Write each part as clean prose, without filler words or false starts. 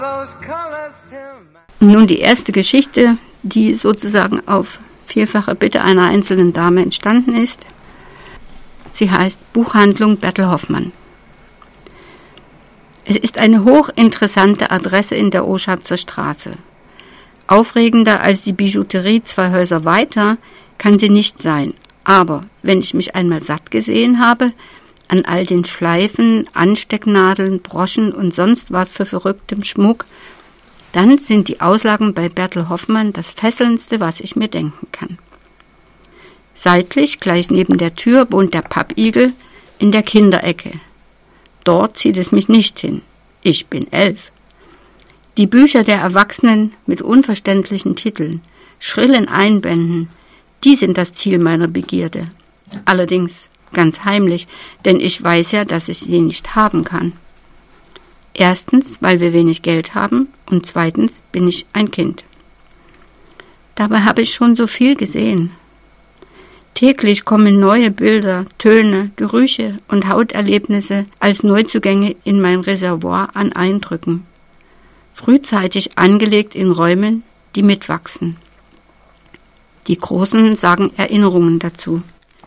Nun die erste Geschichte, die sozusagen auf vielfache Bitte einer einzelnen Dame entstanden ist. Sie heißt Buchhandlung Bertel Hoffmann. Es ist eine hochinteressante Adresse in der Oschatzer Straße. Aufregender als die Bijouterie 2 Häuser weiter kann sie nicht sein. Aber wenn ich mich einmal satt gesehen habe an all den Schleifen, Anstecknadeln, Broschen und sonst was für verrücktem Schmuck, dann sind die Auslagen bei Bertel Hoffmann das Fesselndste, was ich mir denken kann. Seitlich, gleich neben der Tür, wohnt der Pappigel in der Kinderecke. Dort zieht es mich nicht hin. Ich bin 11. Die Bücher der Erwachsenen mit unverständlichen Titeln, schrillen Einbänden, die sind das Ziel meiner Begierde. Allerdings ganz heimlich, denn ich weiß ja, dass ich sie nicht haben kann. Erstens, weil wir wenig Geld haben und zweitens bin ich ein Kind. Dabei habe ich schon so viel gesehen. Täglich kommen neue Bilder, Töne, Gerüche und Hauterlebnisse als Neuzugänge in mein Reservoir an Eindrücken. Frühzeitig angelegt in Räumen, die mitwachsen. Die Großen sagen Erinnerungen dazu.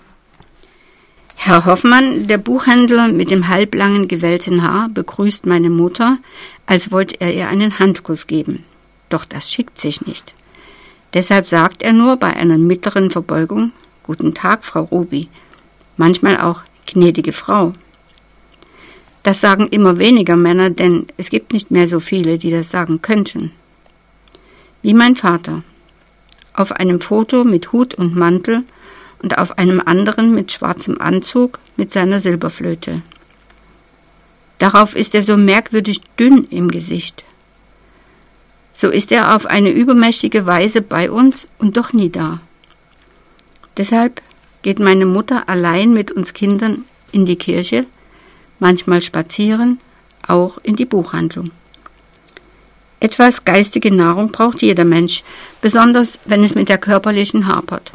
Herr Hoffmann, der Buchhändler mit dem halblangen gewellten Haar, begrüßt meine Mutter, als wollte er ihr einen Handkuss geben. Doch das schickt sich nicht. Deshalb sagt er nur bei einer mittleren Verbeugung: Guten Tag, Frau Ruby. Manchmal auch gnädige Frau. Das sagen immer weniger Männer, denn es gibt nicht mehr so viele, die das sagen könnten. Wie mein Vater. Auf einem Foto mit Hut und Mantel und auf einem anderen mit schwarzem Anzug mit seiner Silberflöte. Darauf ist er so merkwürdig dünn im Gesicht. So ist er auf eine übermächtige Weise bei uns und doch nie da. Deshalb geht meine Mutter allein mit uns Kindern in die Kirche, manchmal spazieren, auch in die Buchhandlung. Etwas geistige Nahrung braucht jeder Mensch, besonders wenn es mit der körperlichen hapert.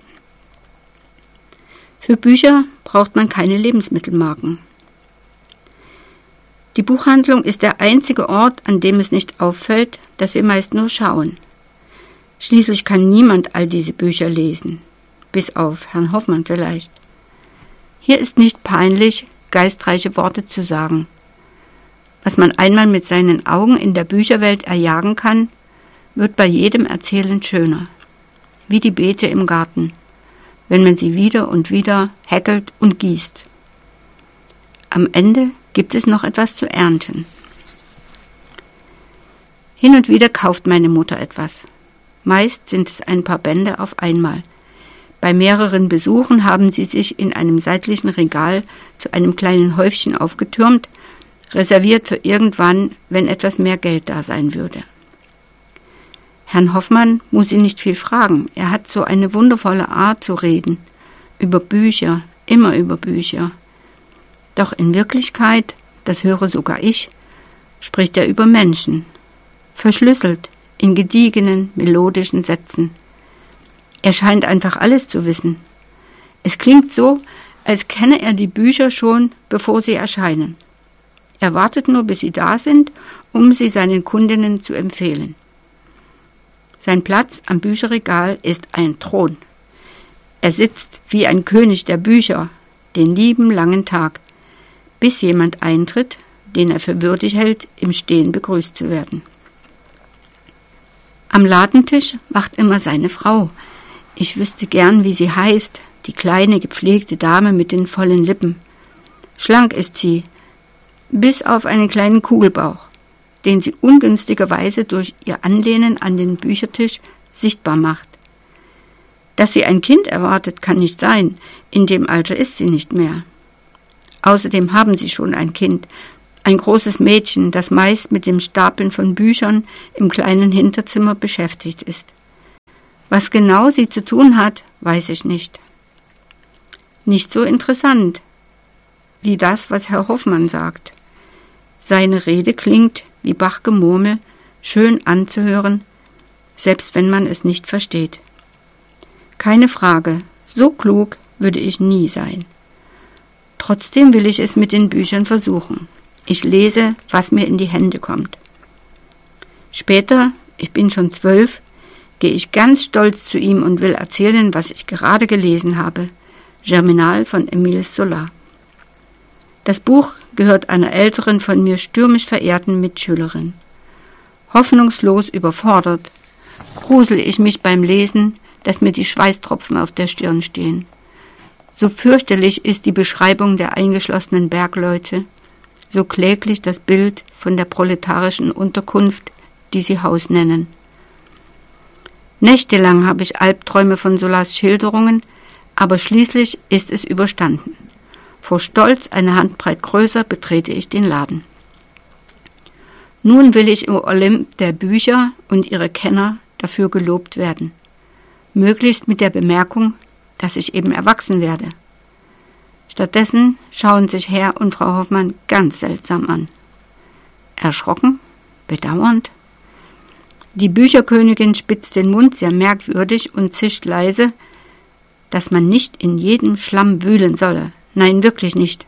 Für Bücher braucht man keine Lebensmittelmarken. Die Buchhandlung ist der einzige Ort, an dem es nicht auffällt, dass wir meist nur schauen. Schließlich kann niemand all diese Bücher lesen, bis auf Herrn Hoffmann vielleicht. Hier ist nicht peinlich, geistreiche Worte zu sagen. Was man einmal mit seinen Augen in der Bücherwelt erjagen kann, wird bei jedem Erzählen schöner, wie die Beete im Garten, wenn man sie wieder und wieder häckelt und gießt. Am Ende gibt es noch etwas zu ernten. Hin und wieder kauft meine Mutter etwas. Meist sind es ein paar Bände auf einmal. Bei mehreren Besuchen haben sie sich in einem seitlichen Regal zu einem kleinen Häufchen aufgetürmt, reserviert für irgendwann, wenn etwas mehr Geld da sein würde. Herrn Hoffmann muss sie nicht viel fragen. Er hat so eine wundervolle Art zu reden. Über Bücher, immer über Bücher. Doch in Wirklichkeit, das höre sogar ich, spricht er über Menschen. Verschlüsselt, in gediegenen, melodischen Sätzen. Er scheint einfach alles zu wissen. Es klingt so, als kenne er die Bücher schon, bevor sie erscheinen. Er wartet nur, bis sie da sind, um sie seinen Kundinnen zu empfehlen. Sein Platz am Bücherregal ist ein Thron. Er sitzt wie ein König der Bücher, den lieben langen Tag, bis jemand eintritt, den er für würdig hält, im Stehen begrüßt zu werden. Am Ladentisch wacht immer seine Frau. Ich wüsste gern, wie sie heißt, die kleine, gepflegte Dame mit den vollen Lippen. Schlank ist sie, bis auf einen kleinen Kugelbauch, den sie ungünstigerweise durch ihr Anlehnen an den Büchertisch sichtbar macht. Dass sie ein Kind erwartet, kann nicht sein, in dem Alter ist sie nicht mehr. Außerdem haben sie schon ein Kind, ein großes Mädchen, das meist mit dem Stapeln von Büchern im kleinen Hinterzimmer beschäftigt ist. Was genau sie zu tun hat, weiß ich nicht. Nicht so interessant wie das, was Herr Hoffmann sagt. Seine Rede klingt wie Bachgemurmel, schön anzuhören, selbst wenn man es nicht versteht. Keine Frage, so klug würde ich nie sein. Trotzdem will ich es mit den Büchern versuchen. Ich lese, was mir in die Hände kommt. Später, ich bin schon 12, gehe ich ganz stolz zu ihm und will erzählen, was ich gerade gelesen habe. Germinal von Émile Zola. Das Buch gehört einer älteren, von mir stürmisch verehrten Mitschülerin. Hoffnungslos überfordert, grusel ich mich beim Lesen, dass mir die Schweißtropfen auf der Stirn stehen. So fürchterlich ist die Beschreibung der eingeschlossenen Bergleute, so kläglich das Bild von der proletarischen Unterkunft, die sie Haus nennen. Nächtelang habe ich Albträume von Zolas Schilderungen, aber schließlich ist es überstanden. Vor Stolz eine Handbreit größer betrete ich den Laden. Nun will ich im Olymp der Bücher und ihre Kenner dafür gelobt werden. Möglichst mit der Bemerkung, dass ich eben erwachsen werde. Stattdessen schauen sich Herr und Frau Hoffmann ganz seltsam an. Erschrocken? Bedauernd? Die Bücherkönigin spitzt den Mund sehr merkwürdig und zischt leise, dass man nicht in jedem Schlamm wühlen solle. Nein, wirklich nicht.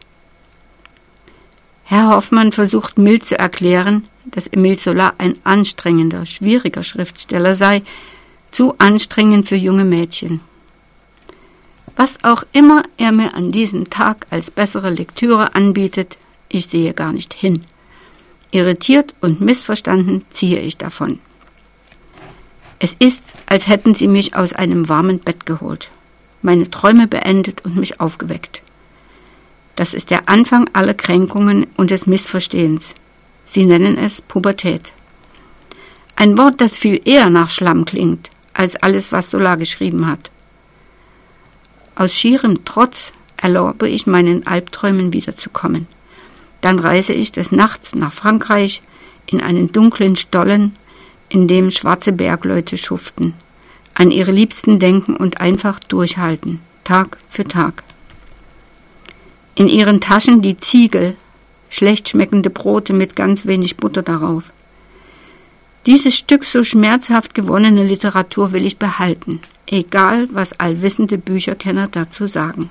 Herr Hoffmann versucht mild zu erklären, dass Émile Zola ein anstrengender, schwieriger Schriftsteller sei, zu anstrengend für junge Mädchen. Was auch immer er mir an diesem Tag als bessere Lektüre anbietet, ich sehe gar nicht hin. Irritiert und missverstanden ziehe ich davon. Es ist, als hätten sie mich aus einem warmen Bett geholt, meine Träume beendet und mich aufgeweckt. Das ist der Anfang aller Kränkungen und des Missverstehens. Sie nennen es Pubertät. Ein Wort, das viel eher nach Schlamm klingt, als alles, was Zola geschrieben hat. Aus schierem Trotz erlaube ich meinen Albträumen wiederzukommen. Dann reise ich des Nachts nach Frankreich in einen dunklen Stollen, in dem schwarze Bergleute schuften, an ihre Liebsten denken und einfach durchhalten, Tag für Tag. In ihren Taschen die Ziegel, schlecht schmeckende Brote mit ganz wenig Butter darauf. Dieses Stück so schmerzhaft gewonnene Literatur will ich behalten, egal was allwissende Bücherkenner dazu sagen.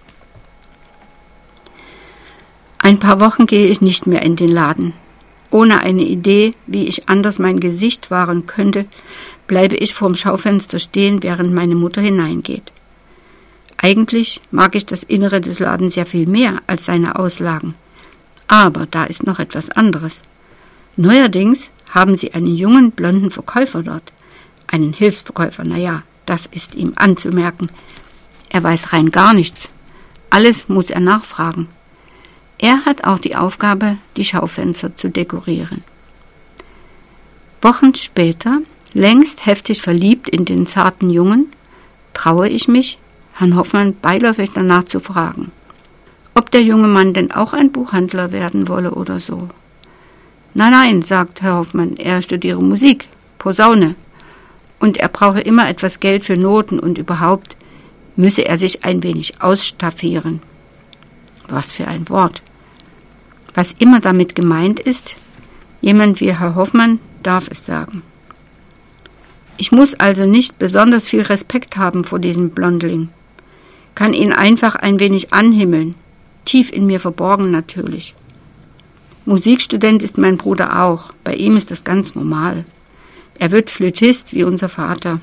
Ein paar Wochen gehe ich nicht mehr in den Laden. Ohne eine Idee, wie ich anders mein Gesicht wahren könnte, bleibe ich vorm Schaufenster stehen, während meine Mutter hineingeht. Eigentlich mag ich das Innere des Ladens ja viel mehr als seine Auslagen. Aber da ist noch etwas anderes. Neuerdings haben sie einen jungen, blonden Verkäufer dort. Einen Hilfsverkäufer, naja, das ist ihm anzumerken. Er weiß rein gar nichts. Alles muss er nachfragen. Er hat auch die Aufgabe, die Schaufenster zu dekorieren. Wochen später, längst heftig verliebt in den zarten Jungen, traue ich mich, Herrn Hoffmann beiläufig danach zu fragen, ob der junge Mann denn auch ein Buchhandler werden wolle oder so. Nein, sagt Herr Hoffmann, er studiere Musik, Posaune, und er brauche immer etwas Geld für Noten und überhaupt müsse er sich ein wenig ausstaffieren. Was für ein Wort. Was immer damit gemeint ist, jemand wie Herr Hoffmann darf es sagen. Ich muss also nicht besonders viel Respekt haben vor diesem Blondling, kann ihn einfach ein wenig anhimmeln, tief in mir verborgen natürlich. Musikstudent ist mein Bruder auch, bei ihm ist das ganz normal. Er wird Flötist wie unser Vater.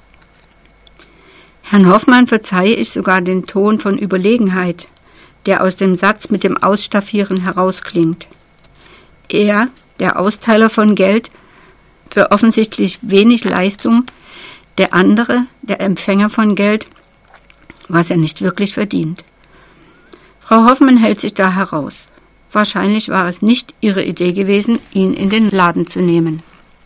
Herrn Hoffmann verzeihe ich sogar den Ton von Überlegenheit, der aus dem Satz mit dem Ausstaffieren herausklingt. Er, der Austeiler von Geld, für offensichtlich wenig Leistung, der andere, der Empfänger von Geld, was er nicht wirklich verdient. Frau Hoffmann hält sich da heraus. Wahrscheinlich war es nicht ihre Idee gewesen, ihn in den Laden zu nehmen.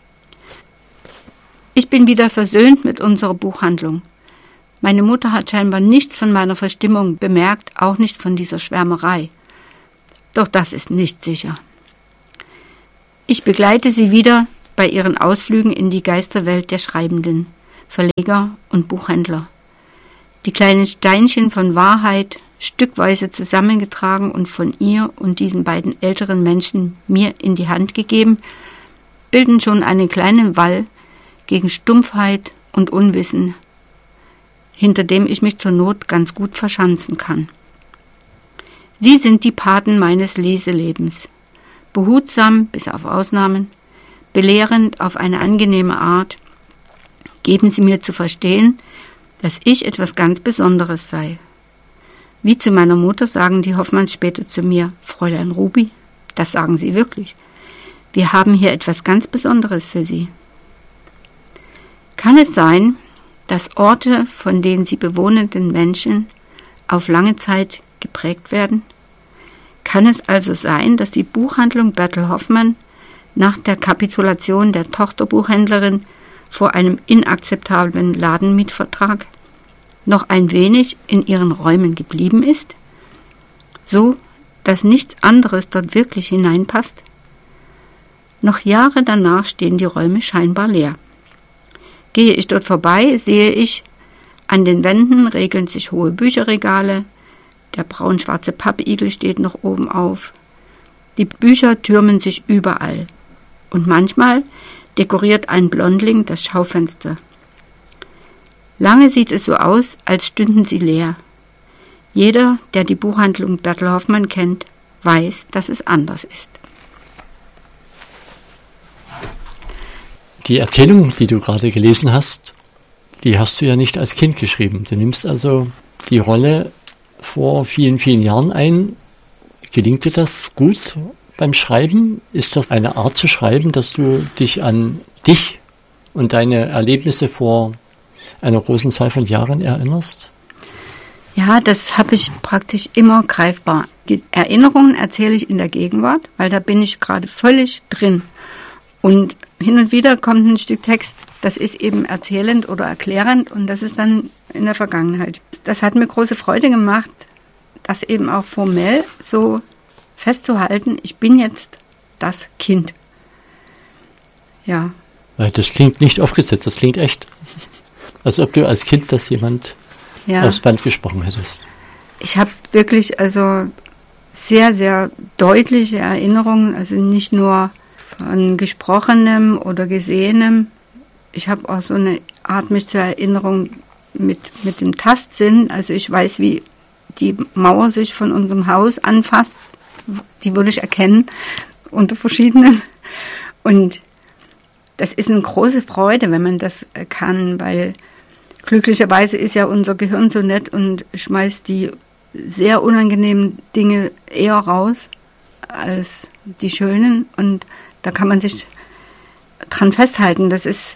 Ich bin wieder versöhnt mit unserer Buchhandlung. Meine Mutter hat scheinbar nichts von meiner Verstimmung bemerkt, auch nicht von dieser Schwärmerei. Doch das ist nicht sicher. Ich begleite sie wieder bei ihren Ausflügen in die Geisterwelt der Schreibenden, Verleger und Buchhändler. Die kleinen Steinchen von Wahrheit, stückweise zusammengetragen und von ihr und diesen beiden älteren Menschen mir in die Hand gegeben, bilden schon einen kleinen Wall gegen Stumpfheit und Unwissen, hinter dem ich mich zur Not ganz gut verschanzen kann. Sie sind die Paten meines Leselebens, behutsam bis auf Ausnahmen, belehrend auf eine angenehme Art, geben sie mir zu verstehen, dass ich etwas ganz Besonderes sei. Wie zu meiner Mutter sagen die Hoffmanns später zu mir, Fräulein Ruby, das sagen sie wirklich. Wir haben hier etwas ganz Besonderes für Sie. Kann es sein, dass Orte, von den sie bewohnenden Menschen, auf lange Zeit geprägt werden? Kann es also sein, dass die Buchhandlung Bertel Hoffmann nach der Kapitulation der Tochterbuchhändlerin vor einem inakzeptablen Ladenmietvertrag noch ein wenig in ihren Räumen geblieben ist, so dass nichts anderes dort wirklich hineinpasst? Noch Jahre danach stehen die Räume scheinbar leer. Gehe ich dort vorbei, sehe ich, an den Wänden regeln sich hohe Bücherregale, der braun-schwarze Pappigel steht noch oben auf, die Bücher türmen sich überall und manchmal dekoriert ein Blondling das Schaufenster. Lange sieht es so aus, als stünden sie leer. Jeder, der die Buchhandlung Bertel Hoffmann kennt, weiß, dass es anders ist. Die Erzählung, die du gerade gelesen hast, die hast du ja nicht als Kind geschrieben. Du nimmst also die Rolle vor vielen, vielen Jahren ein. Gelingt dir das gut beim Schreiben? Ist das eine Art zu schreiben, dass du dich an dich und deine Erlebnisse vor einer großen Zahl von Jahren erinnerst? Ja, das habe ich praktisch immer greifbar. Die Erinnerungen erzähle ich in der Gegenwart, weil da bin ich gerade völlig drin. Und hin und wieder kommt ein Stück Text, das ist eben erzählend oder erklärend und das ist dann in der Vergangenheit. Das hat mir große Freude gemacht, das eben auch formell so festzuhalten, ich bin jetzt das Kind. Ja. Das klingt nicht aufgesetzt, das klingt echt. Als ob du als Kind das jemand aufs Band gesprochen hättest. Ich habe wirklich also sehr, sehr deutliche Erinnerungen, also nicht nur von Gesprochenem oder Gesehenem. Ich habe auch so eine Art, mich zur Erinnerung mit dem Tastsinn. Also ich weiß, wie die Mauer sich von unserem Haus anfasst. Die würde ich erkennen unter verschiedenen. Und das ist eine große Freude, wenn man das kann, weil glücklicherweise ist ja unser Gehirn so nett und schmeißt die sehr unangenehmen Dinge eher raus als die schönen. Und da kann man sich dran festhalten. Das ist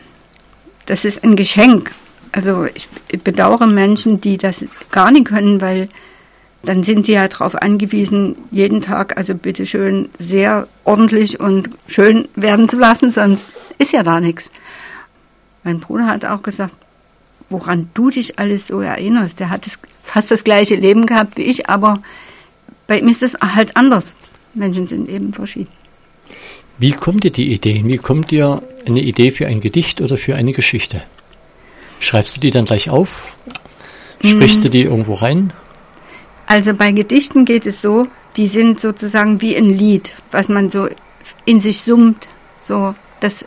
ein Geschenk. Also ich bedauere Menschen, die das gar nicht können, weil dann sind sie ja darauf angewiesen, jeden Tag also bitteschön sehr ordentlich und schön werden zu lassen, sonst ist ja da nichts. Mein Bruder hat auch gesagt, woran du dich alles so erinnerst. Der hat fast das gleiche Leben gehabt wie ich, aber bei ihm ist es halt anders. Menschen sind eben verschieden. Wie kommt dir die Idee? Wie kommt dir eine Idee für ein Gedicht oder für eine Geschichte? Schreibst du die dann gleich auf? Sprichst du die irgendwo rein? Also bei Gedichten geht es so, die sind sozusagen wie ein Lied, was man so in sich summt. So, das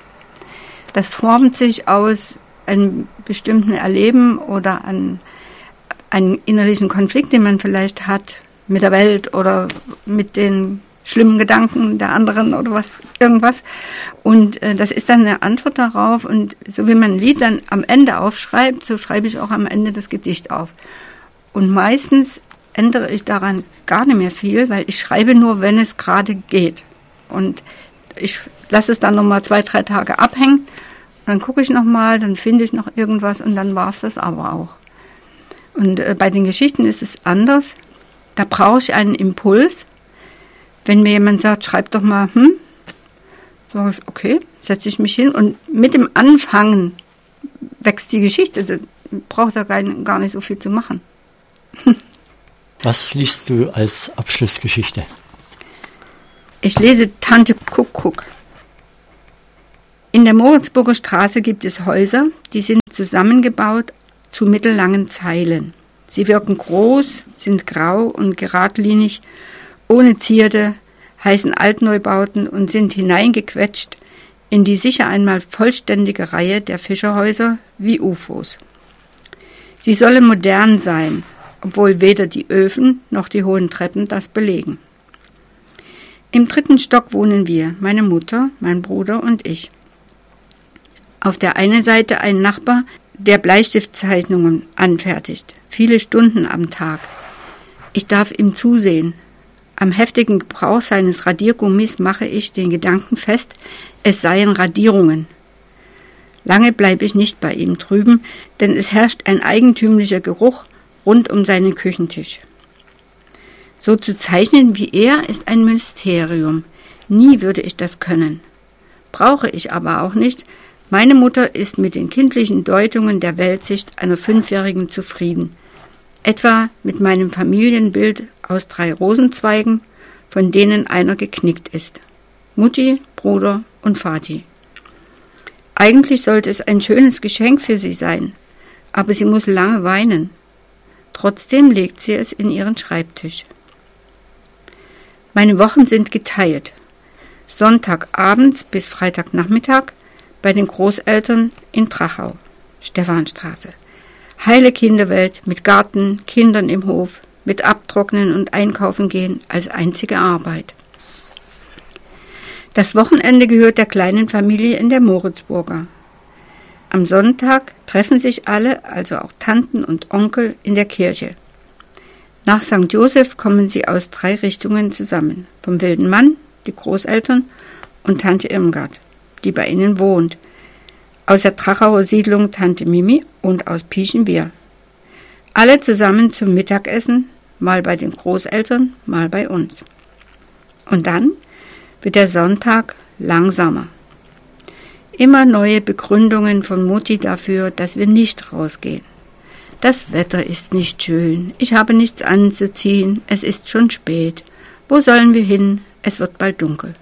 formt sich aus einem bestimmten Erleben oder an einen innerlichen Konflikt, den man vielleicht hat mit der Welt oder mit den schlimmen Gedanken der anderen oder irgendwas. Und das ist dann eine Antwort darauf. Und so wie man ein Lied dann am Ende aufschreibt, so schreibe ich auch am Ende das Gedicht auf. Und meistens ändere ich daran gar nicht mehr viel, weil ich schreibe nur, wenn es gerade geht. Und ich lasse es dann nochmal 2-3 Tage abhängen. Dann gucke ich nochmal, dann finde ich noch irgendwas und dann war es das aber auch. Und bei den Geschichten ist es anders. Da brauche ich einen Impuls. Wenn mir jemand sagt, schreib doch mal, sage ich, okay, setze ich mich hin und mit dem Anfangen wächst die Geschichte. Da braucht er gar nicht so viel zu machen. Was liest du als Abschlussgeschichte? Ich lese Tante Kuckuck. In der Moritzburger Straße gibt es Häuser, die sind zusammengebaut zu mittellangen Zeilen. Sie wirken groß, sind grau und geradlinig, ohne Zierde, heißen Altneubauten und sind hineingequetscht in die sicher einmal vollständige Reihe der Fischerhäuser wie UFOs. Sie sollen modern sein, obwohl weder die Öfen noch die hohen Treppen das belegen. Im 3. Stock wohnen wir, meine Mutter, mein Bruder und ich. Auf der einen Seite ein Nachbar, der Bleistiftzeichnungen anfertigt, viele Stunden am Tag. Ich darf ihm zusehen. Am heftigen Gebrauch seines Radiergummis mache ich den Gedanken fest, es seien Radierungen. Lange bleibe ich nicht bei ihm drüben, denn es herrscht ein eigentümlicher Geruch rund um seinen Küchentisch. So zu zeichnen wie er ist ein Mysterium. Nie würde ich das können. Brauche ich aber auch nicht. Meine Mutter ist mit den kindlichen Deutungen der Weltsicht einer 5-Jährigen zufrieden. Etwa mit meinem Familienbild aus 3 Rosenzweigen, von denen einer geknickt ist. Mutti, Bruder und Vati. Eigentlich sollte es ein schönes Geschenk für sie sein, aber sie muss lange weinen. Trotzdem legt sie es in ihren Schreibtisch. Meine Wochen sind geteilt. Sonntagabends bis Freitagnachmittag bei den Großeltern in Trachau, Stephanstraße. Heile Kinderwelt mit Garten, Kindern im Hof, mit Abtrocknen und Einkaufen gehen als einzige Arbeit. Das Wochenende gehört der kleinen Familie in der Moritzburger. Am Sonntag treffen sich alle, also auch Tanten und Onkel, in der Kirche. Nach St. Joseph kommen sie aus 3 Richtungen zusammen. Vom Wilden Mann, die Großeltern und Tante Irmgard, die bei ihnen wohnt. Aus der Trachauer Siedlung Tante Mimi und aus Pieschen wir. Alle zusammen zum Mittagessen, mal bei den Großeltern, mal bei uns. Und dann wird der Sonntag langsamer. Immer neue Begründungen von Mutti dafür, dass wir nicht rausgehen. Das Wetter ist nicht schön, ich habe nichts anzuziehen, es ist schon spät. Wo sollen wir hin? Es wird bald dunkel.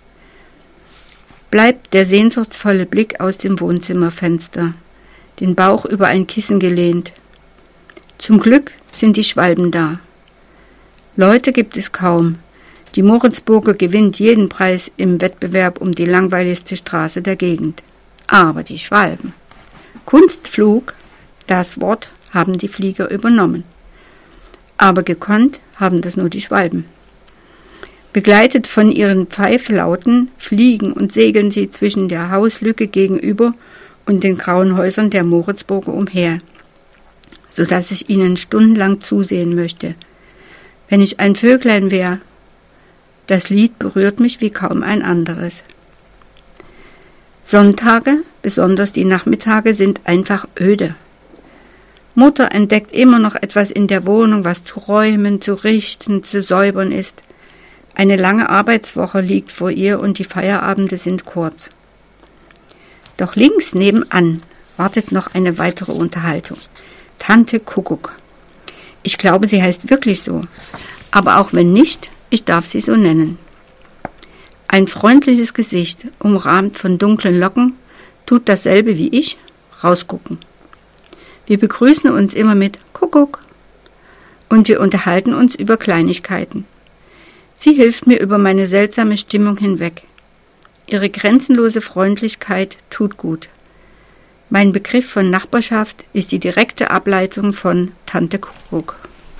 Bleibt der sehnsuchtsvolle Blick aus dem Wohnzimmerfenster, den Bauch über ein Kissen gelehnt. Zum Glück sind die Schwalben da. Leute gibt es kaum. Die Moritzburger gewinnt jeden Preis im Wettbewerb um die langweiligste Straße der Gegend. Aber die Schwalben. Kunstflug, das Wort haben die Flieger übernommen. Aber gekonnt haben das nur die Schwalben. Begleitet von ihren Pfeiflauten fliegen und segeln sie zwischen der Hauslücke gegenüber und den grauen Häusern der Moritzburger umher, sodass ich ihnen stundenlang zusehen möchte. Wenn ich ein Vöglein wäre, das Lied berührt mich wie kaum ein anderes. Sonntage, besonders die Nachmittage, sind einfach öde. Mutter entdeckt immer noch etwas in der Wohnung, was zu räumen, zu richten, zu säubern ist. Eine lange Arbeitswoche liegt vor ihr und die Feierabende sind kurz. Doch links nebenan wartet noch eine weitere Unterhaltung. Tante Kuckuck. Ich glaube, sie heißt wirklich so. Aber auch wenn nicht, ich darf sie so nennen. Ein freundliches Gesicht, umrahmt von dunklen Locken, tut dasselbe wie ich, rausgucken. Wir begrüßen uns immer mit Kuckuck und wir unterhalten uns über Kleinigkeiten. Sie hilft mir über meine seltsame Stimmung hinweg. Ihre grenzenlose Freundlichkeit tut gut. Mein Begriff von Nachbarschaft ist die direkte Ableitung von Tante Kuckuck.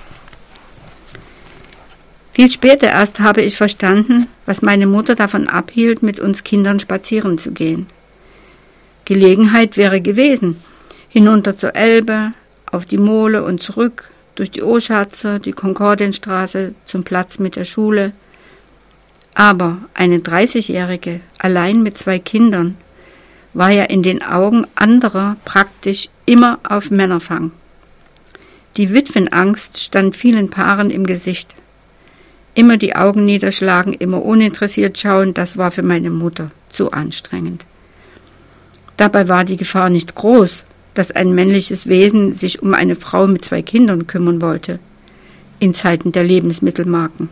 Viel später erst habe ich verstanden, was meine Mutter davon abhielt, mit uns Kindern spazieren zu gehen. Gelegenheit wäre gewesen, hinunter zur Elbe, auf die Mole und zurück, durch die Oschatzer, die Konkordienstraße zum Platz mit der Schule. Aber eine 30-Jährige, allein mit 2 Kindern, war ja in den Augen anderer praktisch immer auf Männerfang. Die Witwenangst stand vielen Paaren im Gesicht. Immer die Augen niederschlagen, immer uninteressiert schauen, das war für meine Mutter zu anstrengend. Dabei war die Gefahr nicht groß, dass ein männliches Wesen sich um eine Frau mit 2 Kindern kümmern wollte, in Zeiten der Lebensmittelmarken.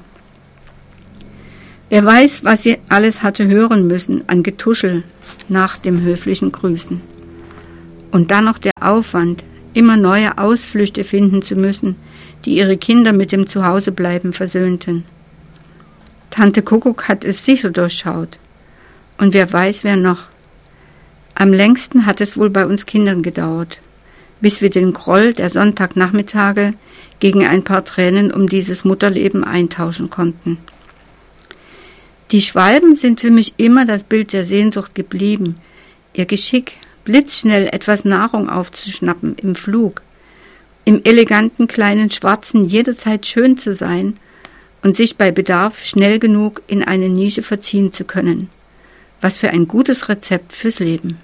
Wer weiß, was sie alles hatte hören müssen an Getuschel nach dem höflichen Grüßen. Und dann noch der Aufwand, immer neue Ausflüchte finden zu müssen, die ihre Kinder mit dem Zuhausebleiben versöhnten. Tante Kuckuck hat es sicher durchschaut. Und wer weiß, wer noch. Am längsten hat es wohl bei uns Kindern gedauert, bis wir den Groll der Sonntagnachmittage gegen ein paar Tränen um dieses Mutterleben eintauschen konnten. Die Schwalben sind für mich immer das Bild der Sehnsucht geblieben. Ihr Geschick, blitzschnell etwas Nahrung aufzuschnappen im Flug, im eleganten kleinen Schwarzen jederzeit schön zu sein und sich bei Bedarf schnell genug in eine Nische verziehen zu können. Was für ein gutes Rezept fürs Leben.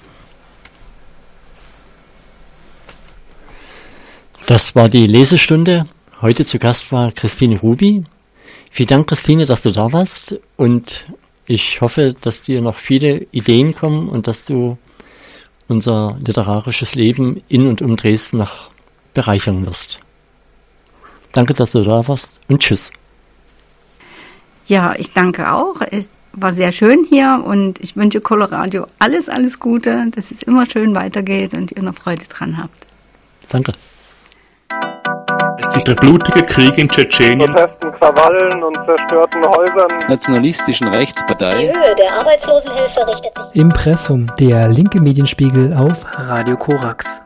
Das war die Lesestunde. Heute zu Gast war Christine Ruby. Vielen Dank, Christine, dass du da warst, und ich hoffe, dass dir noch viele Ideen kommen und dass du unser literarisches Leben in und um Dresden noch bereichern wirst. Danke, dass du da warst, und tschüss. Ja, ich danke auch. Es war sehr schön hier und ich wünsche Coloradio alles Gute, dass es immer schön weitergeht und ihr noch Freude dran habt. Danke. Sich der blutige Krieg in Tschetschenien, Protesten, Krawallen und zerstörten Häusern, nationalistischen Rechtspartei. Die Höhe der Arbeitslosenhilfe richtet sich. Impressum, der linke Medienspiegel auf Radio Korax.